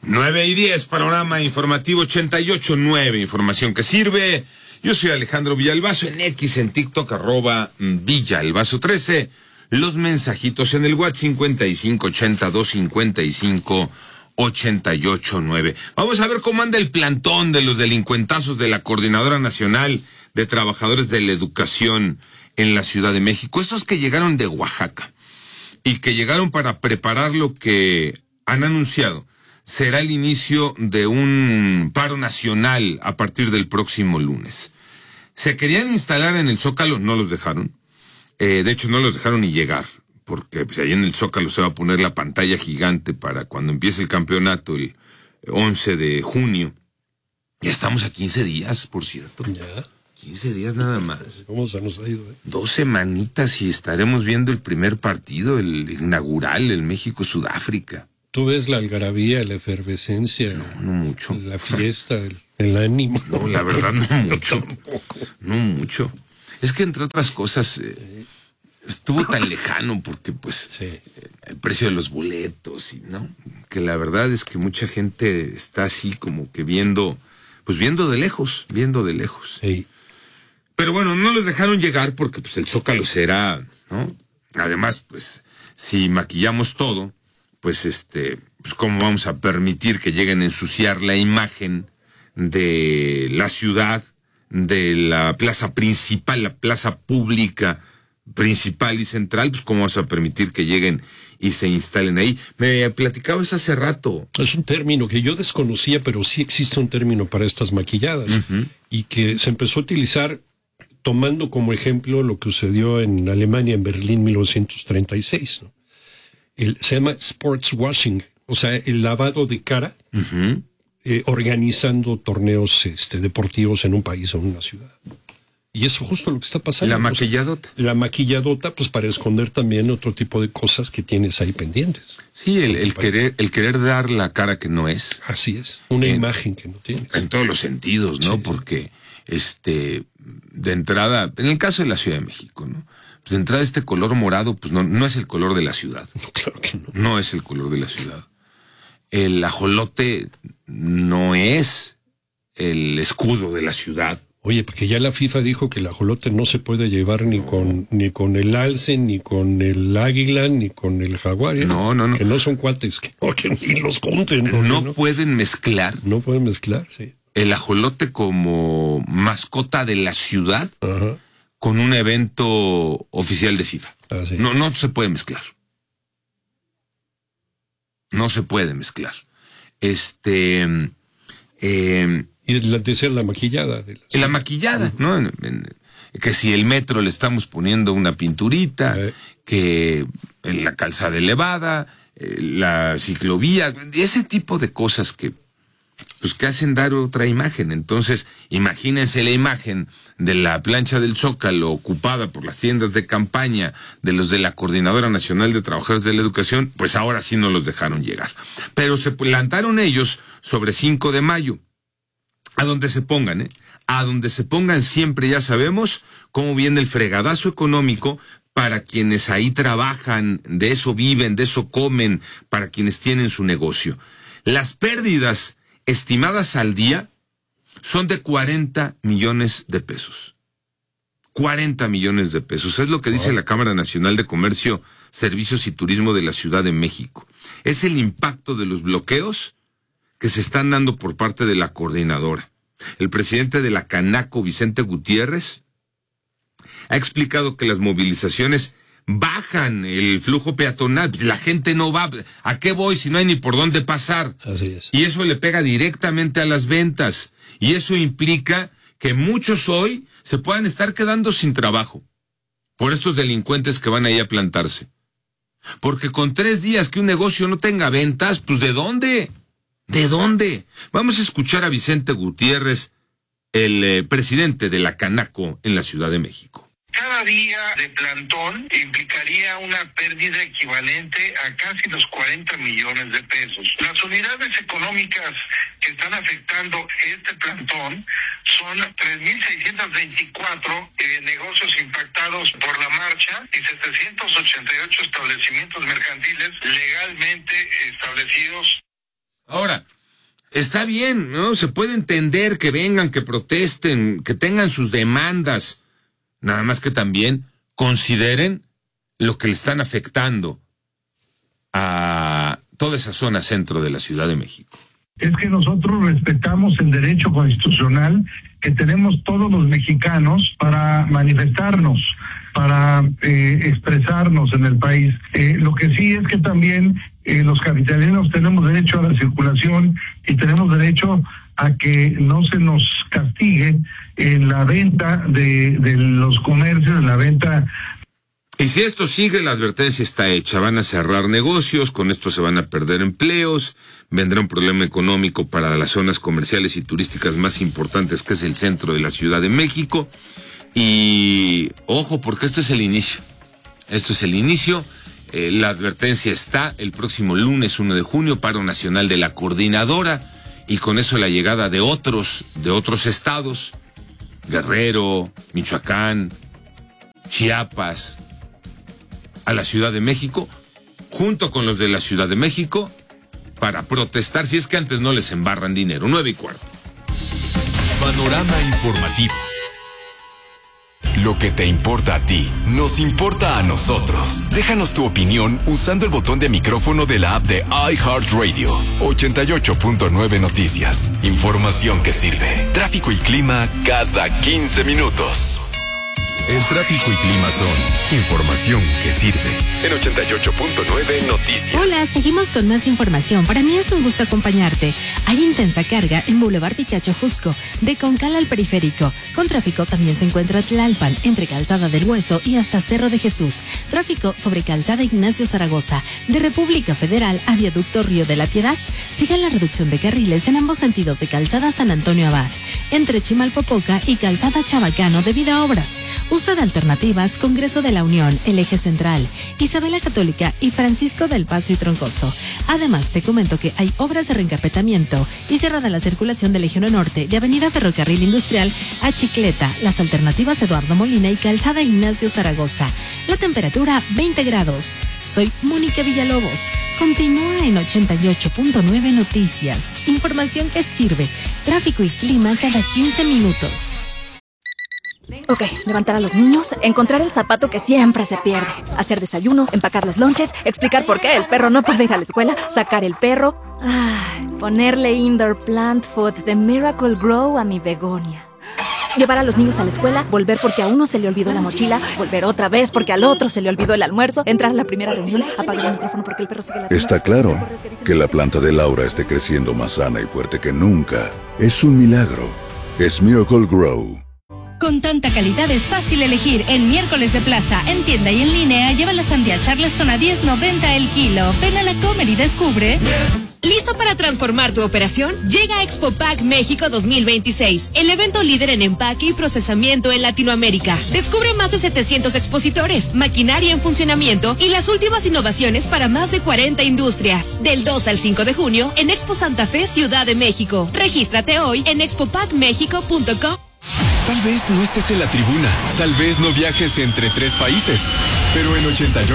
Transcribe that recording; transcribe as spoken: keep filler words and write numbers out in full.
nueve y diez, panorama informativo ochenta y ocho punto nueve, información que sirve. Yo soy Alejandro Villalbazo, en X, en TikTok, arroba Villalbazo trece. Los mensajitos en el WhatsApp cincuenta y cinco ochenta y dos cincuenta y cinco ochenta y ocho nueve. Vamos a ver cómo anda el plantón de los delincuentazos de la Coordinadora Nacional de Trabajadores de la Educación en la Ciudad de México. Estos que llegaron de Oaxaca y que llegaron para preparar lo que han anunciado será el inicio de un paro nacional a partir del próximo lunes. Se querían instalar en el Zócalo, no los dejaron. Eh, de hecho, no los dejaron ni llegar, porque pues, ahí en el Zócalo se va a poner la pantalla gigante para cuando empiece el campeonato el once de junio. Ya estamos a quince días, por cierto. Ya. quince días nada más. ¿Cómo se nos ha ido? Eh? Dos semanitas y estaremos viendo el primer partido, el inaugural, el México-Sudáfrica. ¿Tú ves la algarabía, la efervescencia? No, no mucho. La fiesta, el, el ánimo. No, la verdad no mucho. No mucho. Es que entre otras cosas eh, estuvo tan lejano porque pues sí. el precio de los boletos y no, que la verdad es que mucha gente está así como que viendo, pues viendo de lejos, viendo de lejos. Sí. Pero bueno, no los dejaron llegar porque pues el Zócalo será, ¿no? Además, pues si maquillamos todo, pues este, pues cómo vamos a permitir que lleguen a ensuciar la imagen de la ciudad, de la plaza principal, la plaza pública principal y central, pues cómo vamos a permitir que lleguen y se instalen ahí. Me platicabas hace rato. Es un término que yo desconocía, pero sí existe un término para estas maquilladas, uh-huh. y que se empezó a utilizar tomando como ejemplo lo que sucedió en Alemania, en Berlín, mil novecientos treinta y seis, ¿no? El, se llama sports washing, o sea, el lavado de cara, uh-huh. eh, organizando torneos este, deportivos en un país o en una ciudad. Y eso es justo lo que está pasando. La maquilladota. O sea, la maquilladota, pues para esconder también otro tipo de cosas que tienes ahí pendientes. Sí, el, el querer, el querer dar la cara que no es. Así es, una en, imagen que no tienes. En todos los sentidos, ¿no? Sí. Porque, este, de entrada, en el caso de la Ciudad de México, ¿no? Pues de entrada este color morado, pues no, no es el color de la ciudad. No, claro que no. No es el color de la ciudad. El ajolote no es el escudo de la ciudad. Oye, porque ya la FIFA dijo que el ajolote no se puede llevar ni con ni con el alce, ni con el águila, ni con el jaguar. ¿eh? No, no, no. Que no son cuates, que, o que ni los junten. No, no pueden mezclar. No pueden mezclar, sí. El ajolote como mascota de la ciudad, ajá, con un evento oficial de FIFA. Ah, sí. No, no se puede mezclar. No se puede mezclar. Este... Eh, y la, de ser la maquillada. De la, la maquillada, ¿no? En, en, que si el metro le estamos poniendo una pinturita, eh. que en la calzada elevada, eh, la ciclovía, ese tipo de cosas que, pues, que hacen dar otra imagen. Entonces, imagínense la imagen de la plancha del Zócalo ocupada por las tiendas de campaña de los de la Coordinadora Nacional de Trabajadores de la Educación, pues ahora sí no los dejaron llegar. Pero se plantaron ellos sobre cinco de mayo. A donde se pongan, ¿eh? A donde se pongan siempre ya sabemos cómo viene el fregadazo económico para quienes ahí trabajan, de eso viven, de eso comen, para quienes tienen su negocio. Las pérdidas estimadas al día son de cuarenta millones de pesos. cuarenta millones de pesos. Es lo que dice la Cámara Nacional de Comercio, Servicios y Turismo de la Ciudad de México. Es el impacto de los bloqueos que se están dando por parte de la coordinadora. El presidente de la Canaco, Vicente Gutiérrez, ha explicado que las movilizaciones bajan el flujo peatonal. La gente no va. ¿A qué voy si no hay ni por dónde pasar? Así es. Y eso le pega directamente a las ventas. Y eso implica que muchos hoy se puedan estar quedando sin trabajo por estos delincuentes que van ahí a plantarse. Porque con tres días que un negocio no tenga ventas, pues ¿de dónde? ¿De dónde? Vamos a escuchar a Vicente Gutiérrez, el eh, presidente de la Canaco en la Ciudad de México. Cada día de plantón implicaría una pérdida equivalente a casi los cuarenta millones de pesos. Las unidades económicas que están afectando este plantón son tres mil seiscientos veinticuatro eh, negocios impactados por la marcha y setecientos ochenta y ocho establecimientos mercantiles legalmente establecidos. Ahora, está bien, ¿no? Se puede entender que vengan, que protesten, que tengan sus demandas, nada más que también consideren lo que le están afectando a toda esa zona centro de la Ciudad de México. Es que nosotros respetamos el derecho constitucional que tenemos todos los mexicanos para manifestarnos, para eh, expresarnos en el país. Eh, lo que sí es que también eh, los capitalinos tenemos derecho a la circulación y tenemos derecho a que no se nos castigue en la venta de, de los comercios, en la venta. Y si esto sigue, la advertencia está hecha. Van a cerrar negocios, con esto se van a perder empleos, vendrá un problema económico para las zonas comerciales y turísticas más importantes, que es el centro de la Ciudad de México. Y ojo, porque esto es el inicio. Esto es el inicio. Eh, la advertencia está el próximo lunes uno de junio, paro nacional de la coordinadora, y con eso la llegada de otros, de otros estados, Guerrero, Michoacán, Chiapas, a la Ciudad de México, junto con los de la Ciudad de México, para protestar, si es que antes no les embarran dinero. Nueve y cuarto. Panorama informativo. Lo que te importa a ti, nos importa a nosotros. Déjanos tu opinión usando el botón de micrófono de la app de iHeartRadio. ochenta y ocho punto nueve Noticias. Información que sirve. Tráfico y clima cada quince minutos. El tráfico y clima son información que sirve. En ochenta y ocho punto nueve Noticias. Hola, seguimos con más información. Para mí es un gusto acompañarte. Hay intensa carga en Boulevard Picacho Jusco, de Concal al Periférico. Con tráfico también se encuentra Tlalpan, entre Calzada del Hueso y hasta Cerro de Jesús. Tráfico sobre Calzada Ignacio Zaragoza, de República Federal a Viaducto Río de la Piedad. Sigue la reducción de carriles en ambos sentidos de Calzada San Antonio Abad, entre Chimalpopoca y Calzada Chabacano debido a obras. Usa de alternativas Congreso de la Unión, el Eje Central, Isabela Católica y Francisco del Paso y Troncoso. Además, te comento que hay obras de reencarpetamiento y cerrada la circulación del Eje Norte de Avenida Ferrocarril Industrial a Chicleta, las alternativas Eduardo Molina y Calzada Ignacio Zaragoza. La temperatura veinte grados. Soy Mónica Villalobos. Continúa en ochenta y ocho punto nueve Noticias. Información que sirve. Tráfico y clima cada quince minutos. Ok, levantar a los niños, encontrar el zapato que siempre se pierde, hacer desayuno, empacar los lonches, explicar por qué el perro no puede ir a la escuela, sacar el perro, ay, ponerle indoor plant food de Miracle Grow a mi begonia. Llevar a los niños a la escuela, volver porque a uno se le olvidó la mochila, volver otra vez porque al otro se le olvidó el almuerzo, entrar a la primera reunión, apagar el micrófono porque el perro sigue la... Está claro que la planta de Laura esté creciendo más sana y fuerte que nunca. Es un milagro. Es Miracle Grow. Con tanta calidad es fácil elegir. En Miércoles de Plaza, en tienda y en línea, lleva la sandía Charleston a diez noventa el kilo. Ven a la Comer y descubre. ¿Listo para transformar tu operación? Llega Expo Pack México dos mil veintiséis, el evento líder en empaque y procesamiento en Latinoamérica. Descubre más de setecientos expositores, maquinaria en funcionamiento y las últimas innovaciones para más de cuarenta industrias. Del dos al cinco de junio en Expo Santa Fe, Ciudad de México. Regístrate hoy en expo pack mexico punto com. Tal vez no estés en la tribuna, tal vez no viajes entre tres países, pero en ochenta y